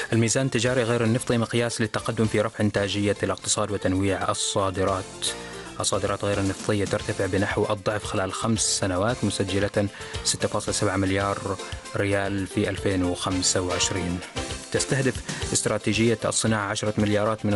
الميزان التجاري غير النفطي مقياس للتقدم في رفع إنتاجية الاقتصاد وتنويع الصادرات. الصادرات غير النفطية ترتفع بنحو الضعف خلال 5 سنوات، مسجلة 6.7 مليار ريال في 2025. تستهدف استراتيجية الصناعة 10 مليارات من